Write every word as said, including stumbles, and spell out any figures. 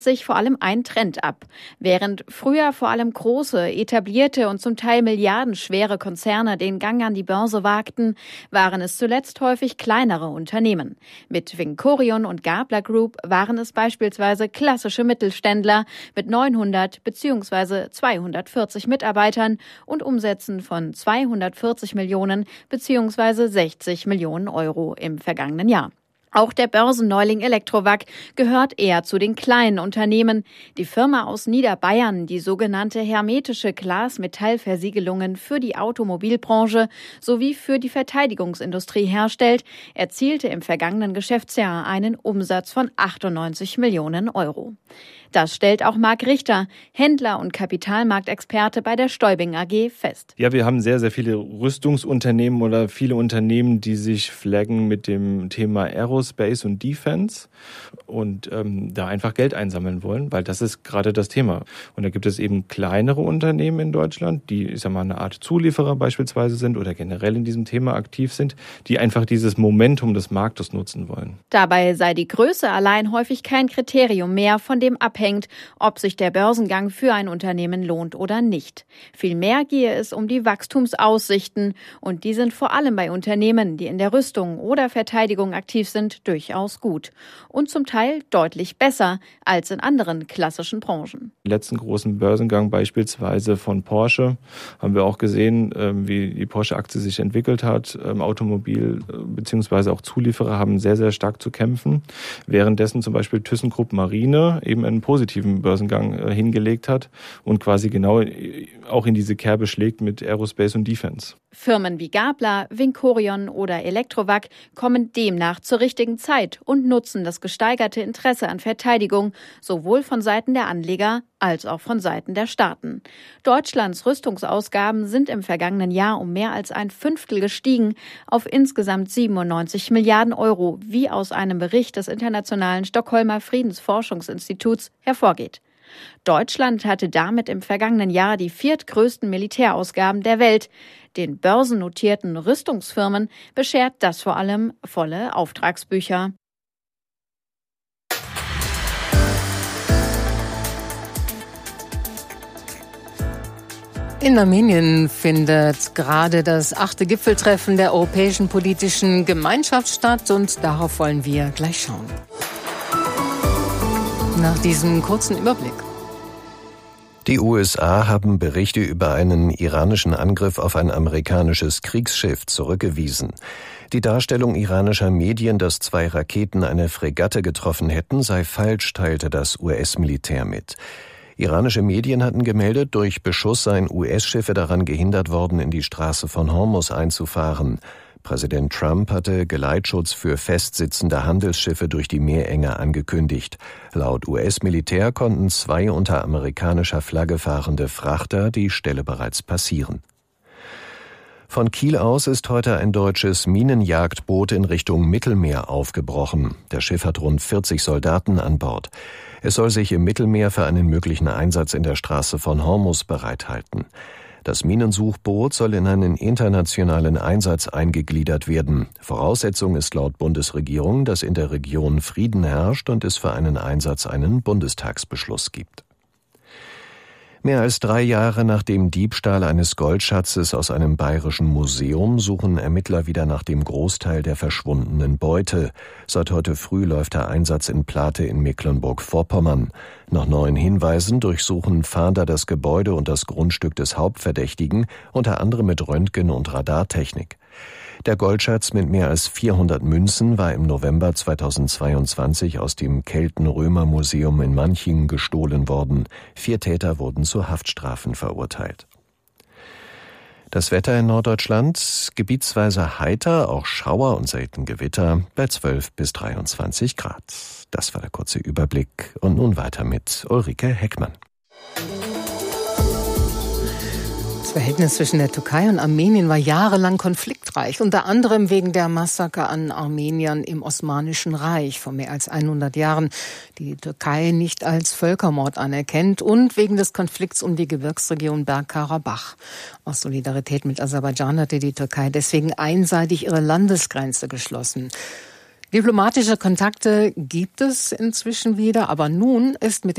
sich vor allem ein Trend ab. Während früher vor allem große, etablierte und zum Teil milliardenschwere Konzerne den Gang an die Börse wagten, waren es zuletzt häufig kleinere Unternehmen. Mit Vincorion und Gabler Group waren es beispielsweise klassische Mittelständler mit neunhundert bzw. zweihundertvierzig Mitarbeitern und Umsätzen von zweihundertvierzig Millionen bzw. sechzig Millionen Euro im vergangenen Jahr. Auch der Börsenneuling Electrovac gehört eher zu den kleinen Unternehmen. Die Firma aus Niederbayern, die sogenannte hermetische Glas-Metall-Versiegelungen für die Automobilbranche sowie für die Verteidigungsindustrie herstellt, erzielte im vergangenen Geschäftsjahr einen Umsatz von achtundneunzig Millionen Euro. Das stellt auch Marc Richter, Händler und Kapitalmarktexperte bei der Stäubing A G, fest. Ja, wir haben sehr, sehr viele Rüstungsunternehmen oder viele Unternehmen, die sich flaggen mit dem Thema Aerospace und Defense und ähm, da einfach Geld einsammeln wollen, weil das ist gerade das Thema. Und da gibt es eben kleinere Unternehmen in Deutschland, die, ich sag mal, eine Art Zulieferer beispielsweise sind oder generell in diesem Thema aktiv sind, die einfach dieses Momentum des Marktes nutzen wollen. Dabei sei die Größe allein häufig kein Kriterium mehr, von dem abhängt, ob sich der Börsengang für ein Unternehmen lohnt oder nicht. Vielmehr gehe es um die Wachstumsaussichten und die sind vor allem bei Unternehmen, die in der Rüstung oder Verteidigung aktiv sind, durchaus gut und zum Teil deutlich besser als in anderen klassischen Branchen. Im letzten großen Börsengang beispielsweise von Porsche haben wir auch gesehen, wie die Porsche-Aktie sich entwickelt hat. Automobil- bzw. auch Zulieferer haben sehr, sehr stark zu kämpfen, währenddessen zum Beispiel ThyssenKrupp Marine eben einen positiven Börsengang hingelegt hat und quasi genau auch in diese Kerbe schlägt mit Aerospace und Defense. Firmen wie Gabler, Vincorion oder Electrovac kommen demnach zur richtigen Zeit und nutzen das gesteigerte Interesse an Verteidigung sowohl von Seiten der Anleger als auch von Seiten der Staaten. Deutschlands Rüstungsausgaben sind im vergangenen Jahr um mehr als ein Fünftel gestiegen auf insgesamt siebenundneunzig Milliarden Euro, wie aus einem Bericht des Internationalen Stockholmer Friedensforschungsinstituts hervorgeht. Deutschland hatte damit im vergangenen Jahr die viertgrößten Militärausgaben der Welt. Den börsennotierten Rüstungsfirmen beschert das vor allem volle Auftragsbücher. In Armenien findet gerade das achte Gipfeltreffen der Europäischen Politischen Gemeinschaft statt und darauf wollen wir gleich schauen. Nach diesem kurzen Überblick. Die U S A haben Berichte über einen iranischen Angriff auf ein amerikanisches Kriegsschiff zurückgewiesen. Die Darstellung iranischer Medien, dass zwei Raketen eine Fregatte getroffen hätten, sei falsch, teilte das U S-Militär mit. Iranische Medien hatten gemeldet, durch Beschuss seien U S-Schiffe daran gehindert worden, in die Straße von Hormuz einzufahren. Präsident Trump hatte Geleitschutz für festsitzende Handelsschiffe durch die Meerenge angekündigt. Laut U S-Militär konnten zwei unter amerikanischer Flagge fahrende Frachter die Stelle bereits passieren. Von Kiel aus ist heute ein deutsches Minenjagdboot in Richtung Mittelmeer aufgebrochen. Das Schiff hat rund vierzig Soldaten an Bord. Es soll sich im Mittelmeer für einen möglichen Einsatz in der Straße von Hormuz bereithalten. Das Minensuchboot soll in einen internationalen Einsatz eingegliedert werden. Voraussetzung ist laut Bundesregierung, dass in der Region Frieden herrscht und es für einen Einsatz einen Bundestagsbeschluss gibt. Mehr als drei Jahre nach dem Diebstahl eines Goldschatzes aus einem bayerischen Museum suchen Ermittler wieder nach dem Großteil der verschwundenen Beute. Seit heute früh läuft der Einsatz in Plate in Mecklenburg-Vorpommern. Nach neuen Hinweisen durchsuchen Fahnder das Gebäude und das Grundstück des Hauptverdächtigen, unter anderem mit Röntgen- und Radartechnik. Der Goldschatz mit mehr als vierhundert Münzen war im November zweitausendzweiundzwanzig aus dem Kelten-Römer-Museum in Manching gestohlen worden. Vier Täter wurden zu Haftstrafen verurteilt. Das Wetter in Norddeutschland gebietsweise heiter, auch Schauer und selten Gewitter bei zwölf bis dreiundzwanzig Grad. Das war der kurze Überblick und nun weiter mit Ulrike Heckmann. Das Verhältnis zwischen der Türkei und Armenien war jahrelang konfliktreich, unter anderem wegen der Massaker an Armeniern im Osmanischen Reich vor mehr als hundert Jahren, die die Türkei nicht als Völkermord anerkennt, und wegen des Konflikts um die Gebirgsregion Bergkarabach. Aus Solidarität mit Aserbaidschan hatte die Türkei deswegen einseitig ihre Landesgrenze geschlossen. Diplomatische Kontakte gibt es inzwischen wieder, aber nun ist mit